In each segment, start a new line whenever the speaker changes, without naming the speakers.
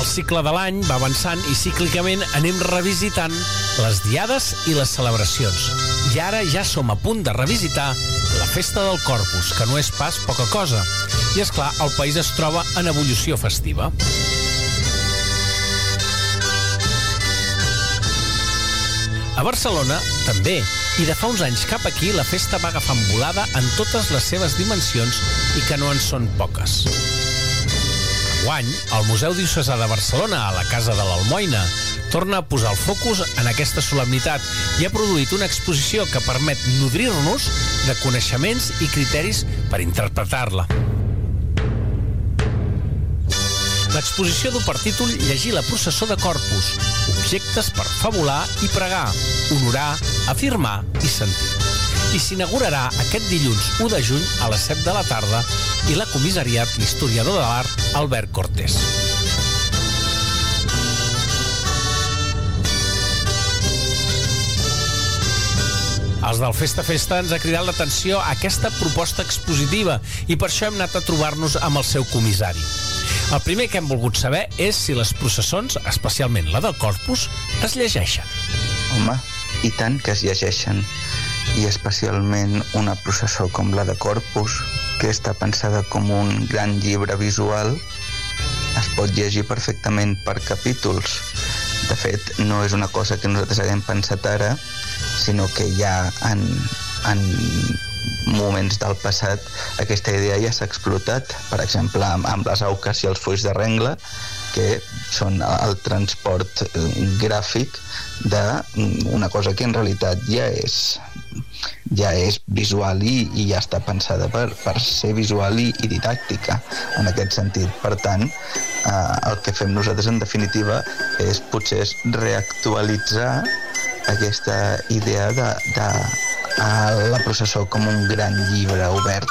El cicle de l'any va avançant i cíclicament anem revisitant les diades i les celebracions. I ara ja som a punt de revisitar la festa del Corpus, que no és pas poca cosa. I és clar, el país es troba en ebullició festiva. A Barcelona, també, i de fa uns anys cap aquí, la festa va agafant volada en totes les seves dimensions i que no en són poques. Enguany, el Museu Diocesà de Barcelona, a la Casa de l'Almoina, torna a posar el focus en aquesta solemnitat i ha produït una exposició que permet nodrir-nos de coneixements i criteris per interpretar-la. L'exposició du per títol Llegir la processó de Corpus, objectes per fabular i pregar, honorar, afirmar i sentir. I s'inaugurarà aquest dilluns 1 de juny a les 7 de la tarda i l'ha comissariat l'historiador de l'art Albert Cortés. Els del Festa Festa ens ha cridat l'atenció a aquesta proposta expositiva i per això hem anat a trobar-nos amb el seu comissari. El primer que hem volgut saber és si les processons, especialment la del Corpus, es llegeixen.
Home, i tant que es llegeixen. I especialment una processó com la de Corpus, que està pensada com un gran llibre visual, es pot llegir perfectament per capítols. De fet, no és una cosa que nosaltres haguem pensat ara, sinó que ja en moments del passat aquesta idea ja s'ha explotat, per exemple amb les auques i els fulls de rengla, que són el transport gràfic d'una cosa que en realitat ja és visual i ja està pensada per ser visual i didàctica en aquest sentit. Per tant, el que fem nosaltres en definitiva és potser reactualitzar aquesta idea de la processó com un gran llibre obert.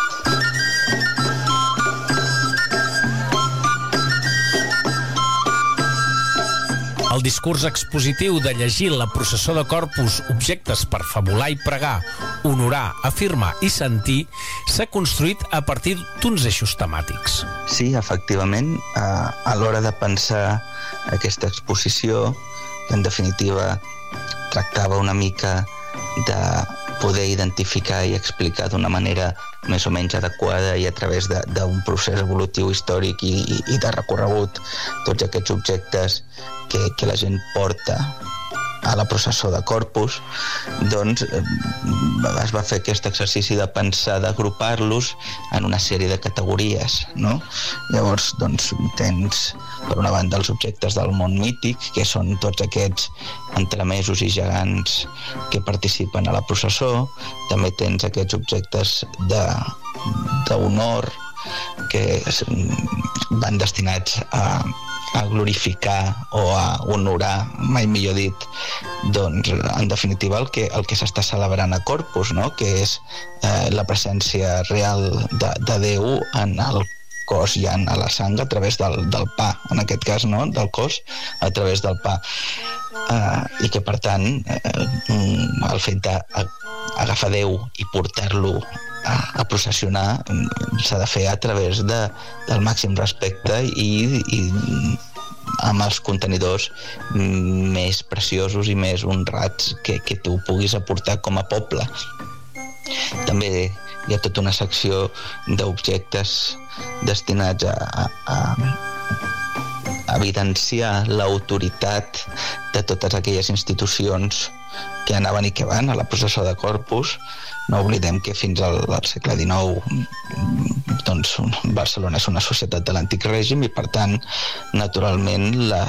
El discurs expositiu de llegir la processó de Corpus, objectes per fabular i pregar, honorar, afirmar i sentir, s'ha construït a partir d'uns eixos temàtics.
Sí, efectivament, a l'hora de pensar aquesta exposició, que en definitiva tractava una mica de poder identificar i explicar d'una manera més o menys adequada i a través d'un procés evolutiu històric i de recorregut tots aquests objectes que la gent porta a la processó de Corpus, doncs es va fer aquest exercici de pensar, d'agrupar-los en una sèrie de categories, no? Llavors, doncs, tens per una banda els objectes del món mític, que són tots aquests entremesos i gegants que participen a la processó. També tens aquests objectes d'honor que van destinats a glorificar o a honorar, mai millor dit, doncs, en definitiva, el que s'està celebrant a Corpus, no? Que és la presència real de Déu en el cos i en la sang a través del pa, en aquest cas, no? Del cos a través del pa. I que, per tant, el fet d'agafar Déu i portar-lo a processionar s'ha de fer a través del màxim respecte i amb els contenidors més preciosos i més honrats que tu puguis aportar com a poble. També hi ha tota una secció d'objectes destinats a evidenciar l'autoritat de totes aquelles institucions que anaven i que van a la processó de Corpus. No oblidem que fins al segle XIX doncs, Barcelona és una societat de l'antic règim i, per tant, naturalment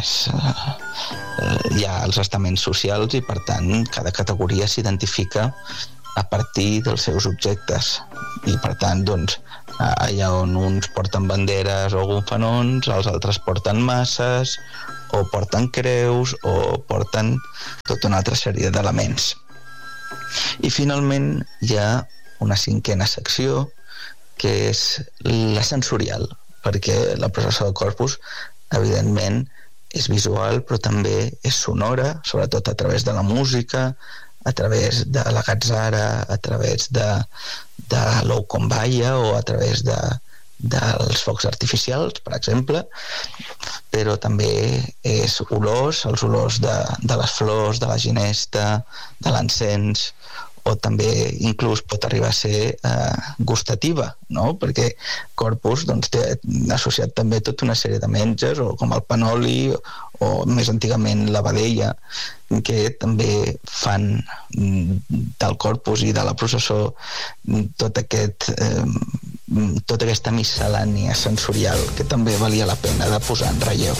hi ha els estaments socials i, per tant, cada categoria s'identifica a partir dels seus objectes. I, per tant, doncs, allà on uns porten banderes o gonfanons, els altres porten masses, o porten creus, o porten tota una altra sèrie d'elements. I finalment hi ha una cinquena secció, que és la sensorial, perquè la processó de Corpus, evidentment, és visual, però també és sonora, sobretot a través de la música, a través de la gatzara, a través de l'Oukombaya o a través dels focs artificials, per exemple, però també és olors, els olors de les flors, de la ginesta, de l'encens, o també inclús pot arribar a ser gustativa, no? Perquè Corpus doncs, té associat també tota una sèrie de menges, o com el panoli, o més antigament la vedella, que també fan del Corpus i de la processó tota aquesta miscel·lània sensorial que també valia la pena de posar en relleu.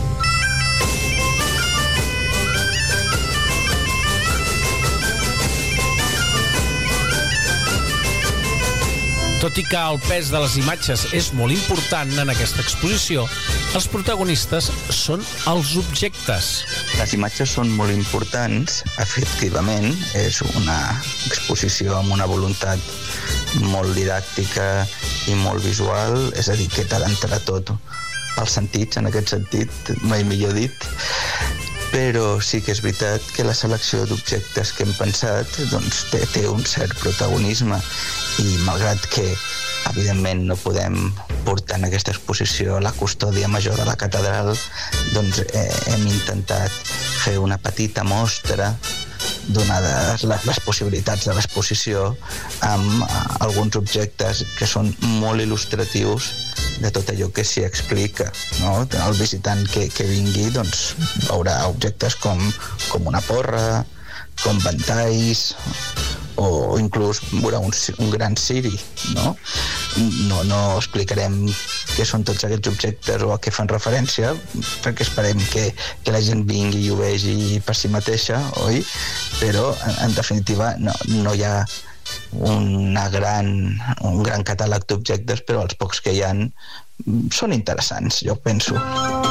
Tot i que el pes de les imatges és molt important en aquesta exposició, els protagonistes són els objectes.
Les imatges són molt importants, efectivament. És una exposició amb una voluntat molt didàctica i molt visual, és a dir, que t'ha d'entrar tot pels sentits, en aquest sentit, mai millor dit. Però sí que és veritat que la selecció d'objectes que hem pensat doncs, té un cert protagonisme, i malgrat que evidentment no podem portar en aquesta exposició la custòdia major de la catedral, doncs hem intentat fer una petita mostra donades les possibilitats de l'exposició amb alguns objectes que són molt il·lustratius de tot allò que s'hi explica, no? El visitant que vingui doncs, veurà objectes com una porra, com ventalls, o inclús veurà un gran ciri, no? No explicarem què són tots aquests objectes o a què fan referència, perquè esperem que la gent vingui i ho vegi per si mateixa, oi? Però, en definitiva, no hi ha un gran catàleg d'objectes, però els pocs que hi ha són interessants, jo penso.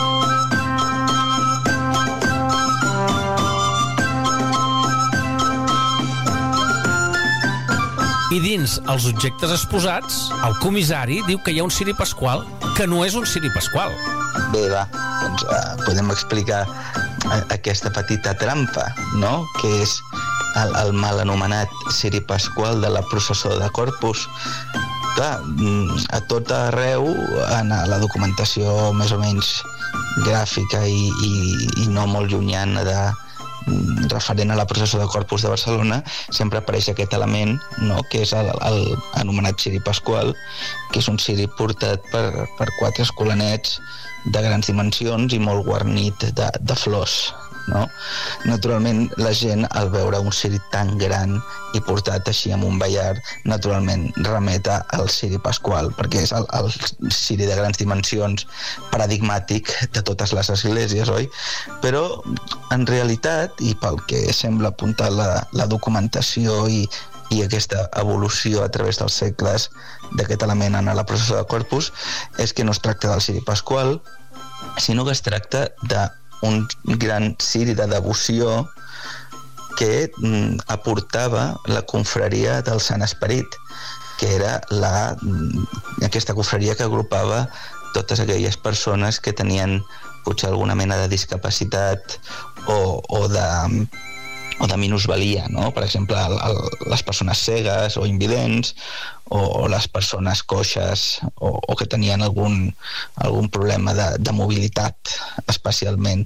I dins els objectes exposats, el comissari diu que hi ha un ciri pasqual que no és un ciri pasqual.
Bé, va, doncs podem explicar aquesta petita trampa, no?, que és el mal anomenat ciri pasqual de la processó de Corpus. Clar, a tot arreu, en la documentació més o menys gràfica i no molt llunyana referent a la processó de Corpus de Barcelona, sempre apareix aquest element, no?, que és el anomenat ciri pasqual, que és un ciri portat per 4 escolanets de grans dimensions i molt guarnit de flors, no? Naturalment, la gent, al veure un ciri tan gran i portat així amb un ballar, naturalment remeta al ciri pasqual, perquè és el ciri de grans dimensions paradigmàtic de totes les esglésies, oi? Però, en realitat, i pel que sembla apuntar la documentació i aquesta evolució a través dels segles d'aquest element en la processó de Corpus, és que no es tracta del ciri pasqual, sinó que es tracta d'un gran ciri de devoció que aportava la confraria del Sant Esperit, que era aquesta confraria que agrupava totes aquelles persones que tenien potser alguna mena de discapacitat o de minusvalia, no? Per exemple, les persones cegues o invidents, o les persones coixes o que tenien algun problema de mobilitat, especialment.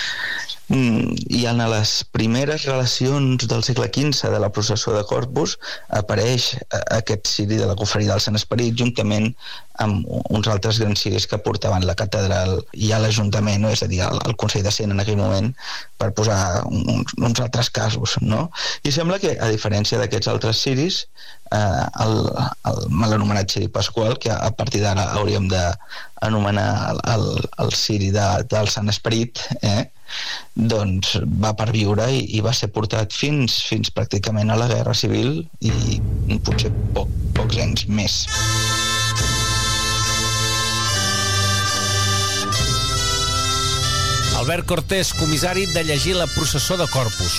I en les primeres relacions del segle XV de la processó de Corpus apareix aquest ciri de la confraria del Sant Esperit juntament amb uns altres grans ciris que portaven la catedral i a l'Ajuntament, no? És a dir, al Consell de Cent en aquell moment, per posar uns altres casos, no? I sembla que, a diferència d'aquests altres ciris, el mal anomenat ciri pasqual, que a partir d'ara hauríem d'anomenar el ciri del Sant Esperit, doncs va perviure i va ser portat fins pràcticament a la Guerra Civil i potser pocs anys més.
Albert Cortés, comissari de llegir la processó de Corpus.